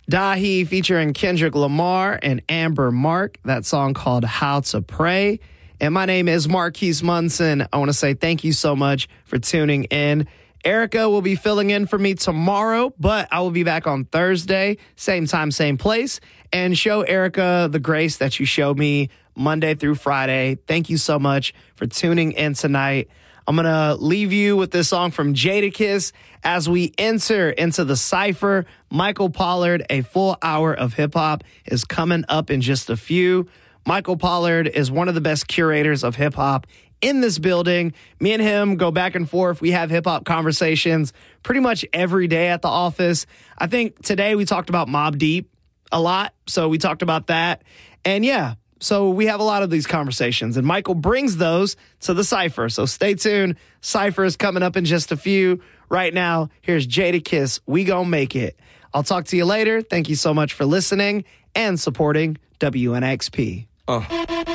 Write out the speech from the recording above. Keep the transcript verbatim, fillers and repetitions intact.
Dahi featuring Kendrick Lamar and Amber Mark. That song called How to Pray. And my name is Marquise Munson. I want to say thank you so much for tuning in. Erica will be filling in for me tomorrow, but I will be back on Thursday, same time, same place, and show Erica the grace that you show me Monday through Friday. Thank you so much for tuning in tonight. I'm going to leave you with this song from Jadakiss as we enter into the Cypher. Michael Pollard, a full hour of hip-hop, is coming up in just a few. Michael Pollard is one of the best curators of hip-hop in this building. Me and him go back and forth. We have hip-hop conversations pretty much every day at the office. I think today we talked about Mobb Deep a lot, so we talked about that. And yeah, so we have a lot of these conversations, and Michael brings those to the Cypher. So stay tuned. Cypher is coming up in just a few. Right now, here's Jadakiss, We Gon' Make It. I'll talk to you later. Thank you so much for listening and supporting W N X P. Uh.